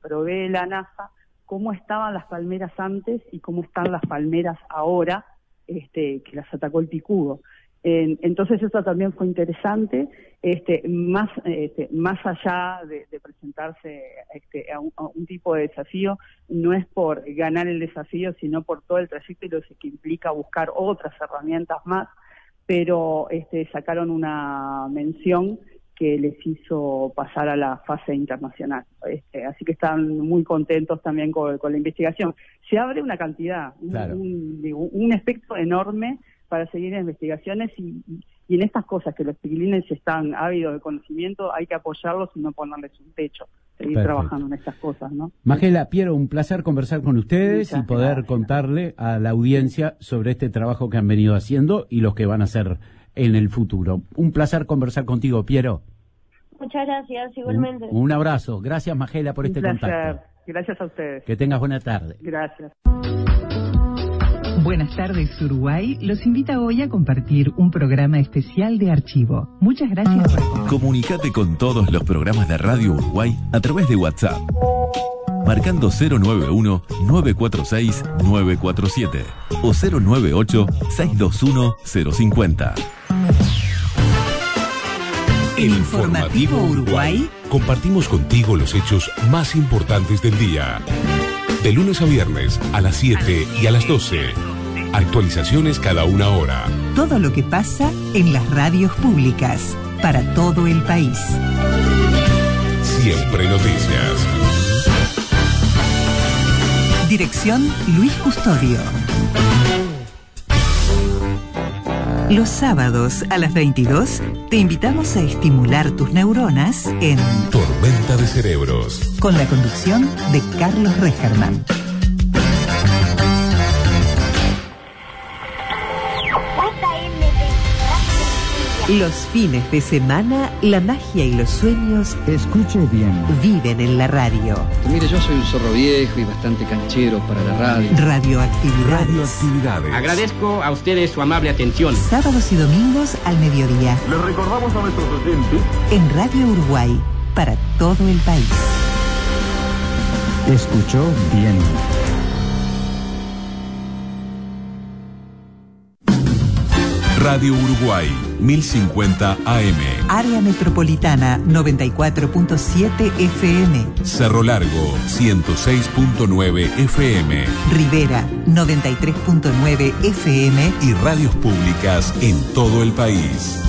provee la NASA, cómo estaban las palmeras antes y cómo están las palmeras ahora, que las atacó el picudo. Entonces eso también fue interesante, más allá de presentarse a un tipo de desafío, no es por ganar el desafío, sino por todo el trayecto y lo que implica buscar otras herramientas más, pero sacaron una mención que les hizo pasar a la fase internacional. Así que están muy contentos también con la investigación. Se abre una cantidad, claro, un espectro enorme para seguir en investigaciones y en estas cosas que los piquilines están ávidos de conocimiento, hay que apoyarlos y no ponerles un techo, seguir Perfecto. Trabajando en estas cosas, ¿no? Magela, Piero, un placer conversar con ustedes y poder contarle a la audiencia sobre este trabajo que han venido haciendo y los que van a hacer en el futuro. Un placer conversar contigo, Piero. Muchas gracias, igualmente. Un abrazo. Gracias, Magela, por este contacto. Gracias a ustedes. Que tengas buena tarde. Gracias. Buenas tardes, Uruguay. Los invita hoy a compartir un programa especial de archivo. Muchas gracias por... Comunicate con todos los programas de Radio Uruguay a través de WhatsApp. Marcando 091-946-947 o 098-621-050. En Informativo Uruguay compartimos contigo los hechos más importantes del día. De lunes a viernes a las 7 y a las 12. Actualizaciones cada una hora. Todo lo que pasa en las radios públicas para todo el país. Siempre noticias. Dirección Luis Custodio. Los sábados a las 22 te invitamos a estimular tus neuronas en Tormenta de Cerebros, con la conducción de Carlos Regerman. Los fines de semana, la magia y los sueños, escuche bien, viven en la radio. Mire, yo soy un zorro viejo y bastante canchero para la radio. Radioactividades. Agradezco a ustedes su amable atención. Sábados y domingos al mediodía. Les recordamos a nuestros oyentes en Radio Uruguay, para todo el país. Escuchó bien. Radio Uruguay, 1050 AM. Área Metropolitana, 94.7 FM. Cerro Largo, 106.9 FM. Rivera, 93.9 FM. Y radios públicas en todo el país.